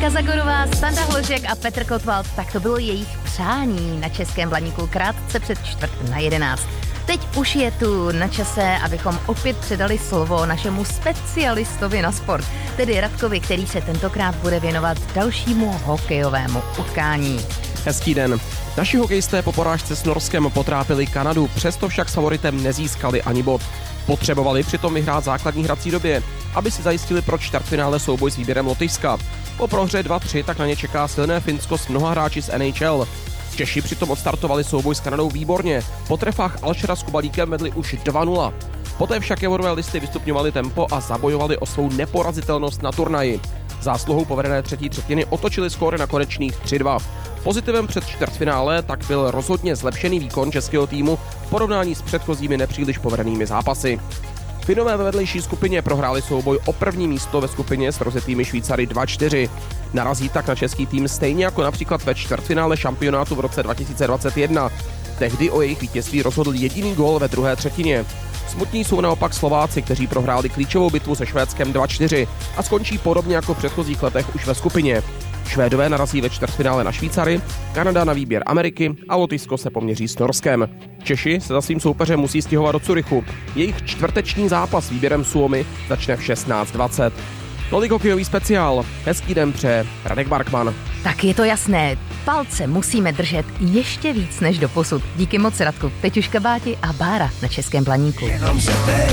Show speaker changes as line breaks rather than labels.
Lenka Zagorová, Standa Hložek a Petr Kotwald, tak to bylo jejich přání na Českém Blaníku krátce před 10:45. Teď už je tu na čase, abychom opět předali slovo našemu specialistovi na sport, tedy Radkovi, který se tentokrát bude věnovat dalšímu hokejovému utkání.
Hezký den. Naši hokejisté po porážce s Norskem potrápili Kanadu, přesto však s favoritem nezískali ani bod. Potřebovali přitom vyhrát základní hrací době, aby si zajistili pro čtvrtfinále souboj s výběrem Lotyšska. Po prohře 2-3 tak na ně čeká silné Finsko s mnoha hráči z NHL. Češi přitom odstartovali souboj s Kanadou výborně. Po trefách Alšera s Kubalíkem vedli už 2-0. Poté však jevorové listy vystupňovali tempo a zabojovali o svou neporazitelnost na turnaji. Zásluhou povedené třetí třetiny otočili skóre na konečných 3-2. Pozitivem před čtvrtfinále tak byl rozhodně zlepšený výkon českého týmu v porovnání s předchozími nepříliš povedenými zápasy. Finové ve vedlejší skupině prohráli souboj o první místo ve skupině s rozjetými Švýcary 2-4. Narazí tak na český tým stejně jako například ve čtvrtfinále šampionátu v roce 2021. Tehdy o jejich vítězství rozhodl jediný gól ve druhé třetině. Smutní jsou naopak Slováci, kteří prohráli klíčovou bitvu se Švédskem 2-4 a skončí podobně jako v předchozích letech už ve skupině. Švédové narazí ve čtvrtfinále na Švýcary, Kanada na výběr Ameriky a Lotyšsko se poměří s Norskem. Češi se za svým soupeřem musí stěhovat do Curychu. Jejich čtvrteční zápas s výběrem Suomi začne v 16:20. Tolik hokejový speciál. Hezký den přeje Radek Barkman.
Tak je to jasné, palce musíme držet ještě víc než doposud. Díky moc, Radku. Teď už kabáti a Bára na Českém Blaníku.